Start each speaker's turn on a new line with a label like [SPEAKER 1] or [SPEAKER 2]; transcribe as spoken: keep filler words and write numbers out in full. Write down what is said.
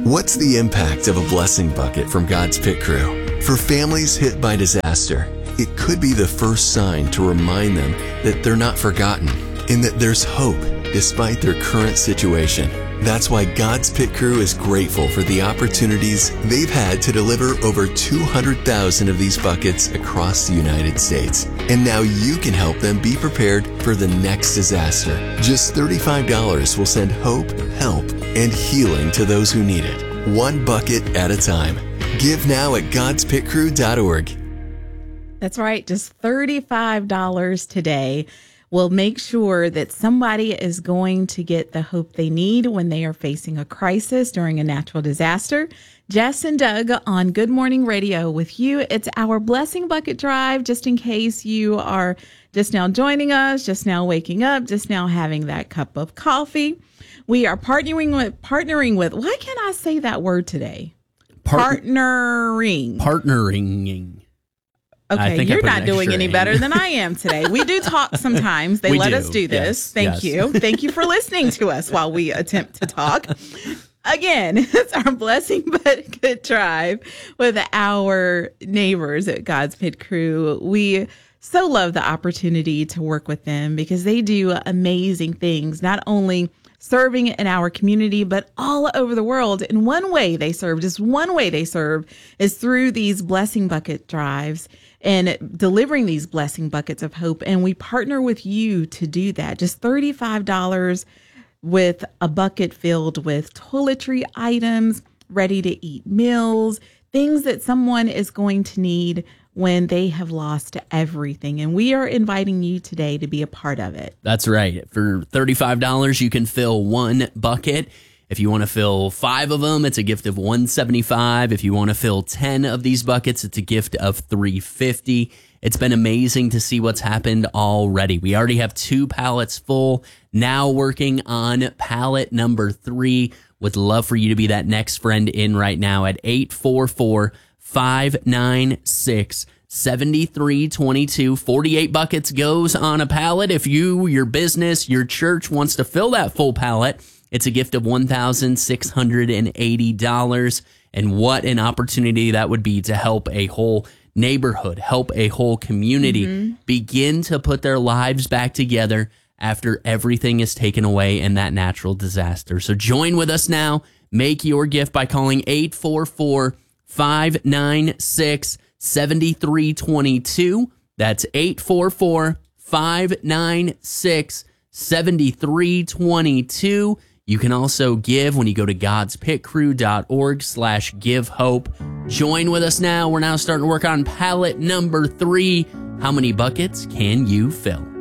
[SPEAKER 1] What's the impact of a blessing bucket from God's Pit Crew? For families hit by disaster, it could be the first sign to remind them that they're not forgotten and that there's hope despite their current situation. That's why God's Pit Crew is grateful for the opportunities they've had to deliver over two hundred thousand of these buckets across the United States. And now you can help them be prepared for the next disaster. Just thirty-five dollars will send hope, help, and healing to those who need it, one bucket at a time. Give now at gods pit crew dot org.
[SPEAKER 2] That's right, just thirty-five dollars today will make sure that somebody is going to get the hope they need when they are facing a crisis during a natural disaster. Jess and Doug on Good Morning Radio with you. It's our Blessing Bucket Drive, just in case you are just now joining us, just now waking up, just now having that cup of coffee. We are partnering with, partnering with, why can't I say that word today?
[SPEAKER 3] Part-
[SPEAKER 2] Partnering.
[SPEAKER 3] Partnering.
[SPEAKER 2] Okay, you're not doing any better than I am today. We do talk sometimes. They
[SPEAKER 3] We
[SPEAKER 2] let
[SPEAKER 3] do.
[SPEAKER 2] us do this.
[SPEAKER 3] Yes,
[SPEAKER 2] Thank
[SPEAKER 3] yes.
[SPEAKER 2] you. Thank you for listening to us while we attempt to talk. Again, it's our Blessing Bucket Drive with our neighbors at God's Pit Crew. We so love the opportunity to work with them because they do amazing things, not only serving in our community, but all over the world. And one way they serve, just one way they serve, is through these Blessing Bucket Drives and delivering these blessing buckets of hope. And we partner with you to do that. Just thirty-five dollars with a bucket filled with toiletry items, ready to eat meals, things that someone is going to need when they have lost everything. And we are inviting you today to be a part of it.
[SPEAKER 3] That's right. For thirty-five dollars, you can fill one bucket. If you want to fill five of them, it's a gift of one hundred seventy-five dollars. If you want to fill ten of these buckets, it's a gift of three hundred fifty dollars. It's been amazing to see what's happened already. We already have two pallets full, now working on pallet number three. Would love for you to be that next friend in right now at eight four four, five nine six, seven three two two. forty-eight buckets goes on a pallet. If you, your business, your church wants to fill that full pallet, it's a gift of one thousand six hundred eighty dollars. And what an opportunity that would be to help a whole neighborhood, help a whole community mm-hmm. begin to put their lives back together after everything is taken away in that natural disaster. So join with us now. Make your gift by calling eight four four, five nine six, seven three two two. That's eight four four, five nine six, seven three two two. You can also give when you go to gods pit crew dot org slash give hope. Join with us now. We're now starting to work on pallet number three. How many buckets can you fill?